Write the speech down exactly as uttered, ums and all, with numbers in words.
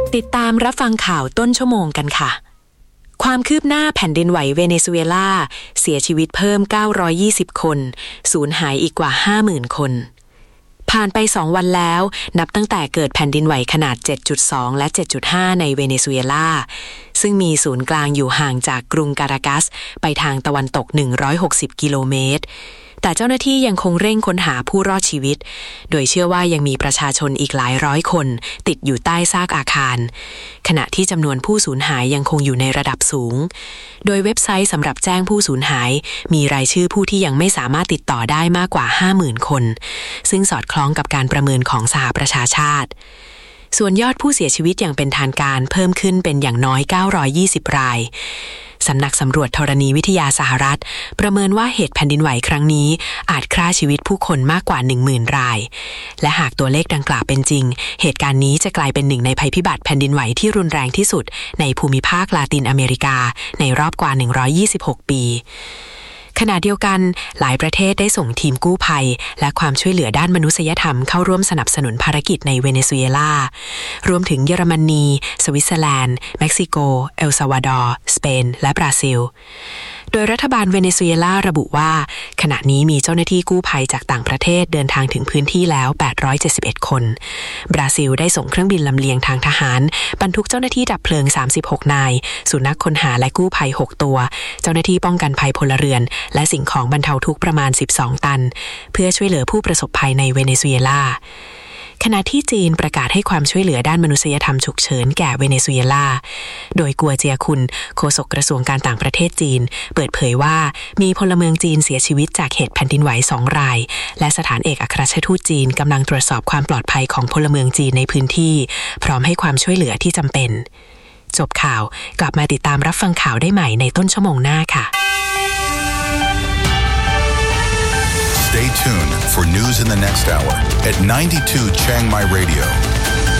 ติดตามรับฟังข่าวต้นชั่วโมงกันค่ะความคืบหน้าแผ่นดินไหวเวเนซุเอลาเสียชีวิตเพิ่มเก้าร้อยยี่สิบคนสูญหายอีกกว่า ห้าหมื่น คนผ่านไปสองวันแล้วนับตั้งแต่เกิดแผ่นดินไหวขนาด เจ็ดจุดสอง และ เจ็ดจุดห้า ในเวเนซุเอลาซึ่งมีศูนย์กลางอยู่ห่างจากกรุงการากัสไปทางตะวันตกหนึ่งร้อยหกสิบกิโลเมตรแต่เจ้าหน้าที่ยังคงเร่งค้นหาผู้รอดชีวิตโดยเชื่อว่ายังมีประชาชนอีกหลายร้อยคนติดอยู่ใต้ซากอาคารขณะที่จำนวนผู้สูญหายยังคงอยู่ในระดับสูงโดยเว็บไซต์สำหรับแจ้งผู้สูญหายมีรายชื่อผู้ที่ยังไม่สามารถติดต่อได้มากกว่า ห้าหมื่น คนซึ่งสอดคล้องกับการประเมินของสหประชาชาติส่วนยอดผู้เสียชีวิตอย่างเป็นทางการเพิ่มขึ้นเป็นอย่างน้อยเก้าร้อยยี่สิบรายสำนักสำรวจธรณีวิทยาสหรัฐประเมินว่าเหตุแผ่นดินไหวครั้งนี้อาจฆ่าชีวิตผู้คนมากกว่า หนึ่งหมื่น รายและหากตัวเลขดังกล่าวเป็นจริงเหตุการณ์นี้จะกลายเป็นหนึ่งในภัยพิบัติแผ่นดินไหวที่รุนแรงที่สุดในภูมิภาคลาตินอเมริกาในรอบกว่าหนึ่งร้อยยี่สิบหกปีขณะเดียวกันหลายประเทศได้ส่งทีมกู้ภัยและความช่วยเหลือด้านมนุษยธรรมเข้าร่วมสนับสนุนภารกิจในเวเนซุเอลารวมถึงเยอรมนีสวิตเซอร์แลนด์เม็กซิโกเอลซัลวาดอร์สเปนและบราซิลโดยรัฐบาลเวเนซุเอลาระบุว่าขณะนี้มีเจ้าหน้าที่กู้ภัยจากต่างประเทศเดินทางถึงพื้นที่แล้วแปดร้อยเจ็ดสิบเอ็ดคนบราซิลได้ส่งเครื่องบินลำเลียงทางทหารบรรทุกเจ้าหน้าที่ดับเพลิงสามสิบหกนายสุนัขค้นหาและกู้ภัยหกตัวเจ้าหน้าที่ป้องกันภัยพลเรือนและสิ่งของบรรเทาทุกข์ประมาณสิบสองตันเพื่อช่วยเหลือผู้ประสบภัยในเวเนซุเอลาขณะที่จีนประกาศให้ความช่วยเหลือด้านมนุษยธรรมฉุกเฉินแก่เวเนซุเอลาโดยกัวเจียคุนโฆษกกระทรวงการต่างประเทศจีนเปิดเผยว่ามีพลเมืองจีนเสียชีวิตจากเหตุแผ่นดินไหวสองรายและสถานเอกอัครราชทูตจีนกำลังตรวจสอบความปลอดภัยของพลเมืองจีนในพื้นที่พร้อมให้ความช่วยเหลือที่จำเป็นจบข่าวกลับมาติดตามรับฟังข่าวได้ใหม่ในต้นชั่วโมงหน้าค่ะ Stay tuned for news in the next hour at ninety-two Chiang Mai Radio.